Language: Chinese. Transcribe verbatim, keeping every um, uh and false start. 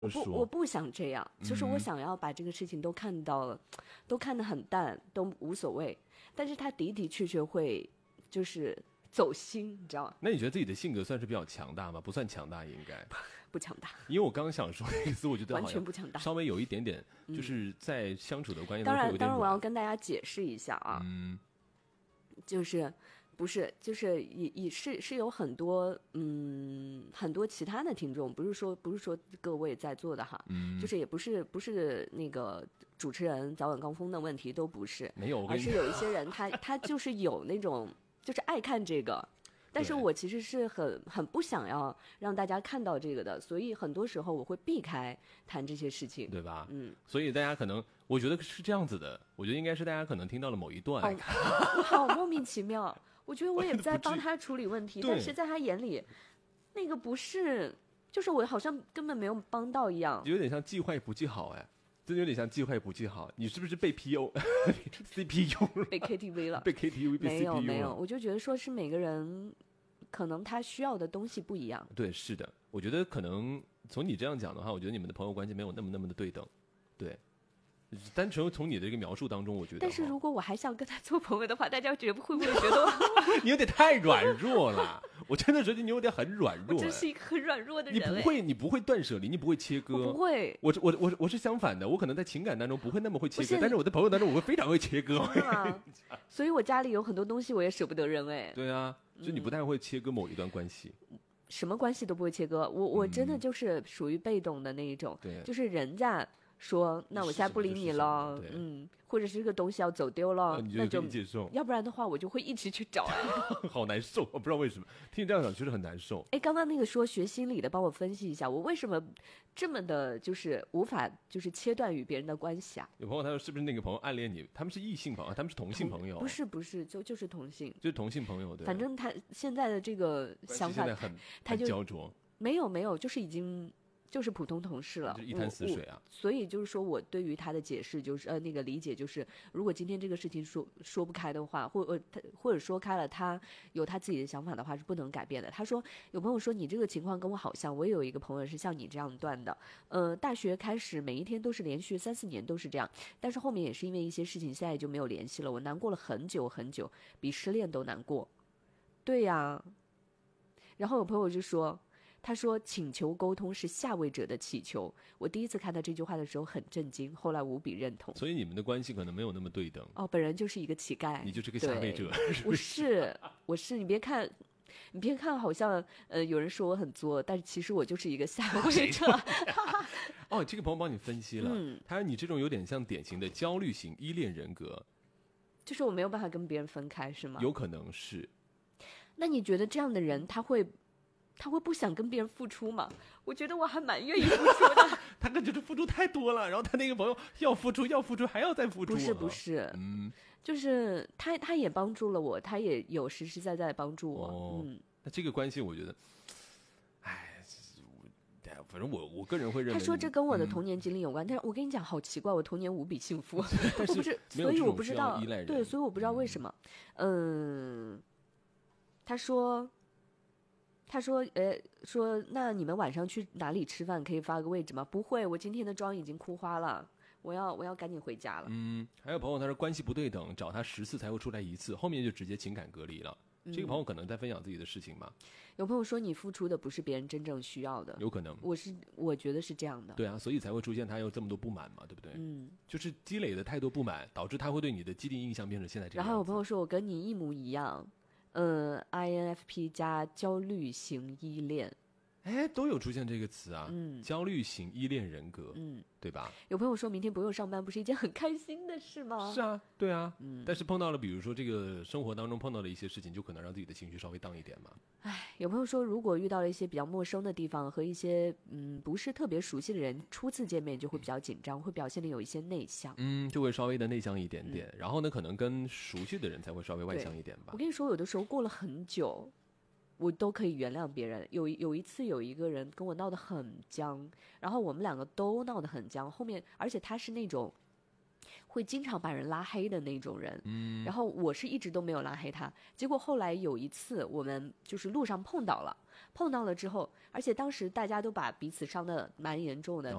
我不我不想这样，就是我想要把这个事情都看到了，嗯、都看得很淡，都无所谓。但是他的的确确会就是走心，你知道吗？ 那你觉得自己的性格算是比较强大吗？不算强大，应该不不强大。 因为我刚刚想说那个词，我觉得完全不强大， 稍微有一点点，就是在相处的关系当然， 中会有点软。 当然我要跟大家解释一下啊， 嗯， 就是。不是，就是也也是是有很多嗯很多其他的听众，不是说不是说各位在座的哈， 嗯， 就是也不是不是那个主持人早晚高峰的问题，都不是， 没有， 而是有一些人他他就是有那种就是爱看这个，但是我其实是很很不想要让大家看到这个的，所以很多时候我会避开谈这些事情， 对吧？ 嗯， 所以大家可能我觉得是这样子的，我觉得应该是大家可能听到了某一段， 哦、好莫名其妙。我觉得我也在帮他处理问题，但是在他眼里，那个不是，就是我好像根本没有帮到一样， 有点像记坏不记好，哎，真的有点像记坏不记好。你是不是被 P U C P U 了？ 被 K T V 了？ 被 K T V 被 C P U 了？ 没有没有，我就觉得说是每个人可能他需要的东西不一样。 对，是的，我觉得可能从你这样讲的话，我觉得你们的朋友关系没有那么那么的对等，对。单纯从你的这个描述当中，我觉得， 但是如果我还想跟他做朋友的话，大家觉得会不会觉得你有点太软弱了？我真的觉得你有点很软弱。 我真是一个很软弱的人。 你不会，你不会断舍离，你不会切割。 我不会。 我我我我是相反的，我可能在情感当中不会那么会切割，但是我在朋友当中我会非常会切割。 所以我家里有很多东西我也舍不得扔哎。 对啊，就你不太会切割某一段关系。 嗯什么关系都不会切割，我我真的就是属于被动的那一种， 对， 就是人家。说那我现在不理你了，嗯，或者是这个东西要走丢了， 哦、 那就接受。 要不然的话，我就会一直去找。 好难受，我不知道为什么，听你这样讲确实很难受。 哎，刚刚那个说学心理的，帮我分析一下，我为什么这么的，就是无法就是切断与别人的关系啊？ 有朋友他说是不是那个朋友暗恋你？他们是异性朋友，他们是同性朋友？ 不是不是，就就是同性， 就是同性朋友。对， 反正他现在的这个想法， 现在很他就焦灼。 没有没有，就是已经。就是普通同事了， 就是一潭死水啊。 所以就是说我对于他的解释就是呃那个理解就是，如果今天这个事情说说不开的话，或呃他或者说开了，他有他自己的想法的话是不能改变的。他说有朋友说你这个情况跟我好像，我也有一个朋友是像你这样断的，呃大学开始每一天都是连续三四年都是这样，但是后面也是因为一些事情现在就没有联系了，我难过了很久很久，比失恋都难过。对呀，然后有朋友就说。他说请求沟通是下位者的祈求，我第一次看到这句话的时候很震惊，后来无比认同。 所以你们的关系可能没有那么对等。 哦，本人就是一个乞丐。 你就是个下位者。 我是我是你别看你别看好像呃有人说我很作，但是其实我就是一个下位者。 哦，这个朋友帮你分析了， 嗯， 他说你这种有点像典型的焦虑型依恋人格， 就是我没有办法跟别人分开是吗？ 有可能是。 那你觉得这样的人他会他会不想跟别人付出吗？我觉得我还蛮愿意付出的。 他感觉这付出太多了，然后他那个朋友要付出要付出还要再付出。 不是不是， 嗯， 就是他他也帮助了我，他也有实实在在帮助我。 哦、 嗯， 那这个关系我觉得，哎，反正我我个人会认为， 他说这跟我的童年经历有关，嗯、但是我跟你讲好奇怪，我童年无比幸福， 但是不是，所以我不知道，对，所以我不知道为什么。嗯，他说。他说：“呃，说那你们晚上去哪里吃饭？可以发个位置吗？不会，我今天的妆已经哭花了，我要我要赶紧回家了。” 嗯，还有朋友他说关系不对等，找他十次才会出来一次，后面就直接情感隔离了。 嗯、 这个朋友可能在分享自己的事情吧。 有朋友说你付出的不是别人真正需要的， 有可能。 我是我觉得是这样的。 对啊，所以才会出现他有这么多不满嘛，对不对？ 嗯， 就是积累的太多不满，导致他会对你的既定印象变成现在这样。 然后有朋友说我跟你一模一样。嗯 ，I N F P 加焦虑型依恋， 哎，都有出现这个词啊。 嗯， 焦虑型依恋人格， 嗯， 对吧？ 有朋友说明天不用上班，不是一件很开心的事吗？ 是啊，对啊。 嗯， 但是碰到了，比如说这个生活当中碰到了一些事情，就可能让自己的情绪稍微荡一点嘛。 哎，有朋友说，如果遇到了一些比较陌生的地方和一些嗯不是特别熟悉的人，初次见面就会比较紧张，会表现的有一些内向。 嗯，就会稍微的内向一点点。嗯、然后呢，可能跟熟悉的人才会稍微外向一点吧。 我跟你说，有的时候过了很久，我都可以原谅别人。有有一次，有一个人跟我闹得很僵，然后我们两个都闹得很僵。后面，而且他是那种会经常把人拉黑的那种人。 嗯， 然后我是一直都没有拉黑他，结果后来有一次我们就是路上碰到了，碰到了之后，而且当时大家都把彼此伤的蛮严重的，